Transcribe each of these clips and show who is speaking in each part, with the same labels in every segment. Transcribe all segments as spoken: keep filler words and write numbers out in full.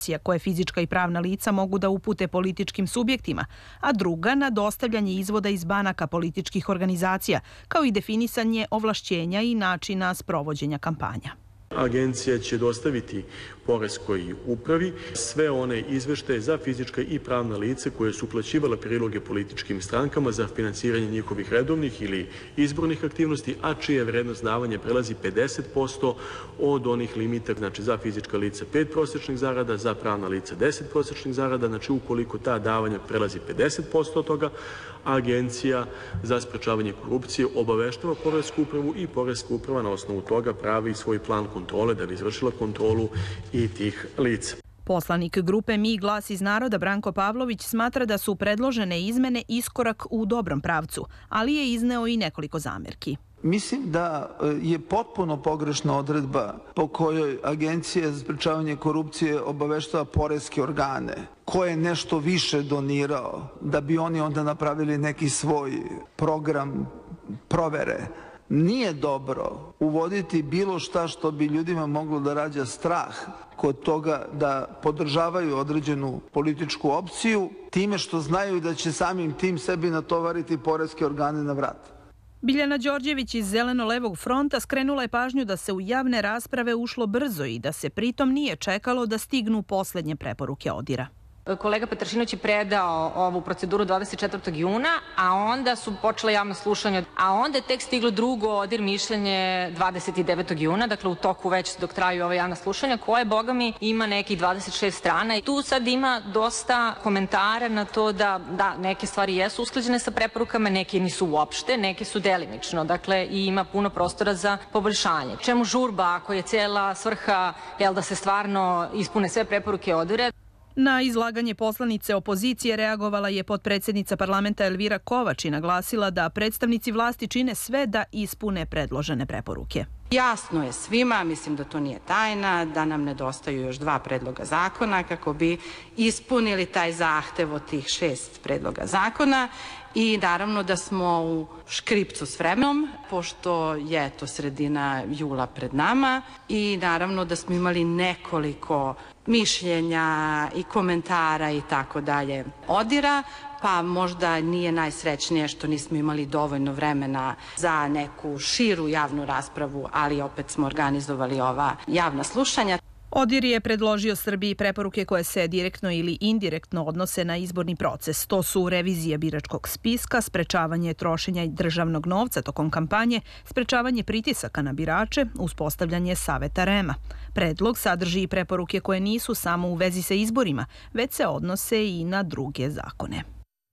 Speaker 1: koje fizička i pravna lica mogu da upute političkim subjektima, a druga na dostavljanje izvoda iz banaka političkih organizacija, kao i definisanje ovlašćenja i načina sprovođenja kampanja.
Speaker 2: Agencija će dostaviti poreskoj upravi sve one izveštaje za fizička i pravna lica koje su uplaćivala priloge političkim strankama za finansiranje njihovih redovnih ili izbornih aktivnosti, a čija vrednost davanja prelazi pedeset posto od onih limita, znači za fizička lica pet prosečnih zarada, za pravna lica deset prosečnih zarada, znači ukoliko ta davanja prelazi pedeset posto od toga, Agencija za sprečavanje korupcije obaveštava poresku upravu i poreska uprava na osnovu toga pravi svoj plan kontrole da bi izvršila kontrolu i tih lica.
Speaker 1: Poslanik grupe Mi glas iz naroda Branko Pavlović smatra da su predložene izmene iskorak u dobrom pravcu, ali je izneo i nekoliko zamerki.
Speaker 3: Mislim da je potpuno pogrešna odredba po kojoj Agencija za sprečavanje korupcije obaveštava poreske organe ko je nešto više donirao da bi oni onda napravili neki svoj program provere. Nije dobro uvoditi bilo šta što bi ljudima moglo da rađa strah kod toga da podržavaju određenu političku opciju time što znaju da će samim tim sebi natovariti poreske organe na vrat.
Speaker 1: Biljana Đorđević iz Zeleno-levog fronta skrenula je pažnju da se u javne rasprave ušlo brzo i da se pritom nije čekalo da stignu poslednje preporuke ODIR-a.
Speaker 4: Kolega Petrašinović je predao ovu proceduru dvadeset četvrtog juna, a onda su počela javna slušanja, a onda je tek stiglo drugo ODIR mišljenje dvadeset devetog juna, dakle u toku već dok traju ova javna slušanja, koje, boga mi, ima nekih dvadeset šest strana. I tu sad ima dosta komentara na to da, da neke stvari jesu usklađene sa preporukama, neke nisu uopšte, neke su delimično, dakle i ima puno prostora za poboljšanje. Čemu žurba ako je cijela svrha jel, da se stvarno ispune sve preporuke ODIR-a?
Speaker 1: Na izlaganje poslanice opozicije reagovala je potpredsednica parlamenta Elvira Kovač i naglasila da predstavnici vlasti čine sve da ispune predložene preporuke.
Speaker 5: Jasno je svima, mislim da to nije tajna, da nam nedostaju još dva predloga zakona kako bi ispunili taj zahtev od tih šest predloga zakona i naravno da smo u škripcu s vremenom, pošto je to sredina jula pred nama i naravno da smo imali nekoliko mišljenja i komentara i tako dalje ODIR-a, pa možda nije najsrećnije što nismo imali dovoljno vremena za neku širu javnu raspravu, ali opet smo organizovali ova javna slušanja.
Speaker 1: ODIR je predložio Srbiji preporuke koje se direktno ili indirektno odnose na izborni proces. To su revizija biračkog spiska, sprečavanje trošenja državnog novca tokom kampanje, sprečavanje pritisaka na birače, uspostavljanje saveta REM-a. Predlog sadrži i preporuke koje nisu samo u vezi sa izborima, već se odnose i na druge zakone.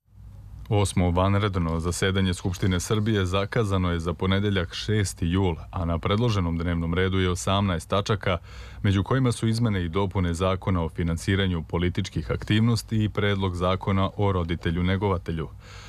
Speaker 6: Osmo vanredno zasedanje Skupštine Srbije zakazano je za ponedeljak šesti jul, a na predloženom dnevnom redu je osamnaest tačaka, među kojima su izmene i dopune zakona o finansiranju političkih aktivnosti i predlog zakona o roditelju-negovatelju.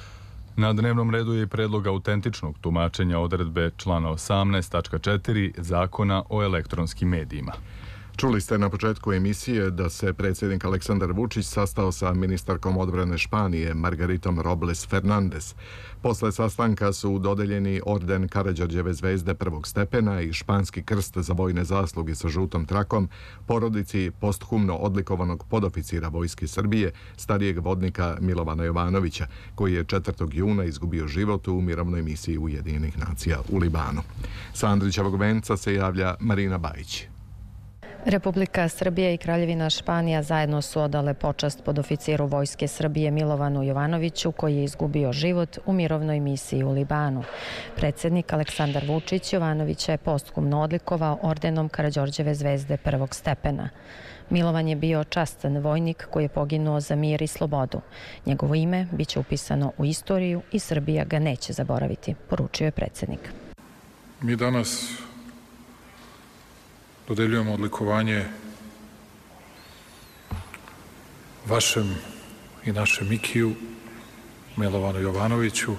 Speaker 6: Na dnevnom redu je i predlog autentičnog tumačenja odredbe člana osamnaest tačka četiri zakona o elektronskim medijima.
Speaker 7: Čuli ste na početku emisije da se predsjednik Aleksandar Vučić sastao sa ministarkom odbrane Španije Margaritom Robles Fernandez. Posle sastanka su dodeljeni orden Karađorđeve zvezde prvog stepena i španski krst za vojne zasluge sa žutom trakom porodici posthumno odlikovanog podoficira Vojske Srbije, starijeg vodnika Milovana Jovanovića, koji je četvrtog juna izgubio život u mirovnoj misiji Ujedinjenih nacija u Libanu. Sa Andrićevog venca se javlja Marina Bajić.
Speaker 8: Republika Srbija i Kraljevina Španija zajedno su odale počast podoficiru Vojske Srbije Milovanu Jovanoviću, koji je izgubio život u mirovnoj misiji u Libanu. Predsjednik Aleksandar Vučić Jovanovića je posthumno odlikovao ordenom Karađorđeve zvezde prvog stepena. Milovan je bio častan vojnik koji je poginuo za mir i slobodu. Njegovo ime biće upisano u istoriju i Srbija ga neće zaboraviti, poručio je predsjednik.
Speaker 9: Mi danas dodeljujemo odlikovanje vašem i našem Mikiju, Milovanu Jovanoviću.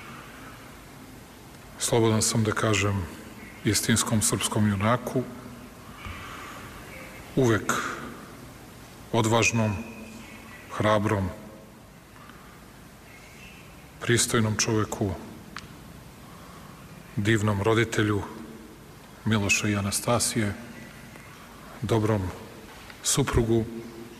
Speaker 9: Slobodan sam da kažem istinskom srpskom junaku, uvek odvažnom, hrabrom, pristojnom čoveku, divnom roditelju Miloša i Anastasije, dobrom suprugu